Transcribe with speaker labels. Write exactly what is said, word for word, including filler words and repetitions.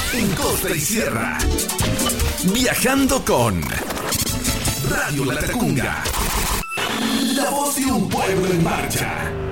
Speaker 1: en costa y sierra. Viajando con Radio La Tacunga, la voz de un pueblo en marcha.